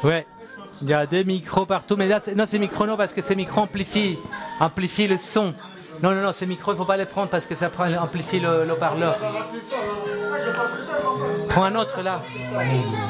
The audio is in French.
Ouais. Il y a des micros partout, mais là, non, ces micros non, parce que ces micros amplifient le son. Non, non, non, ces micros, il ne faut pas les prendre parce que ça amplifie le haut-parleur. Prends un autre là.